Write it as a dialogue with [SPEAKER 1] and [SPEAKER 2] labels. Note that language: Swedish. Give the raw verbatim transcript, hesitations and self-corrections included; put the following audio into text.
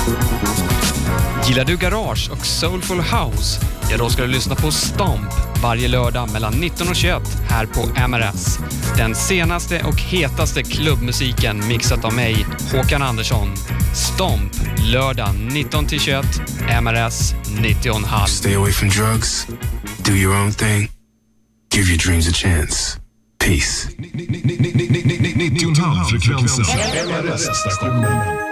[SPEAKER 1] Gillar du garage och soulful house? Ja, då ska du lyssna på Stomp varje lördag mellan nitton och tjugoett här på M R S. Den senaste och hetaste klubbmusiken mixat av mig, Håkan Andersson. Stomp, lördag nitton till tjugoett, M R S nittio komma fem.
[SPEAKER 2] Stay away from drugs, do your own thing, give your dreams a chance. Peace.
[SPEAKER 3] nittio komma fem frekvensen. M R S-stationen.